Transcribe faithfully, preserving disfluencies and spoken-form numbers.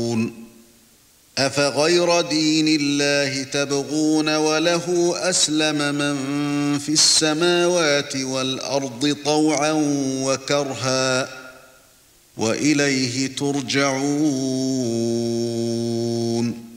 أَفَغَيْرَ دِينِ اللَّهِ تَبْغُونَ وَلَهُ أَسْلَمَ مَن فِي السَّمَاوَاتِ وَالْأَرْضِ طَوْعًا وَكَرْهًا وَإِلَيْهِ تُرْجَعُونَ